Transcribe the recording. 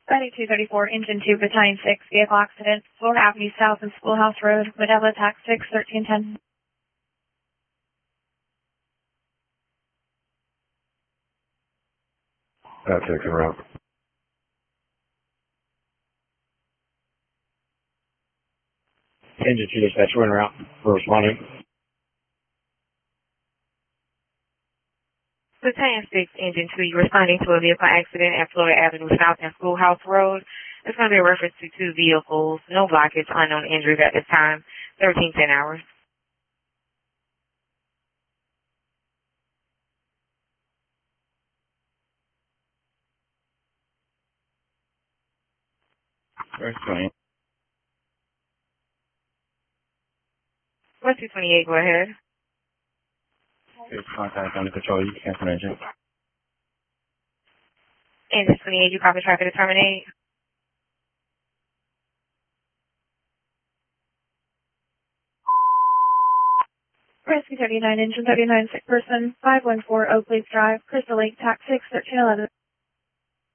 9234, Engine 2, Battalion 6, vehicle accident, Florida Avenue South and Schoolhouse Road, Medela, Tax 6, 1310. That's 6 en route. Engine 2 dispatch, we're en route. We're responding. Battalion 6, Engine 2, you're responding to a vehicle accident at Florida Avenue South and Schoolhouse Road. It's going to be a reference to 2 vehicles, no blockage, unknown injuries at this time, 1310 hours. West 20. West 228, go ahead. It's contact under control. You can cancel engine. Engine 28, you copy traffic to terminate. Rescue 39, Engine 39, sick person, 514 Oak Leaf Drive, Crystal Lake, Tax 6, 1311.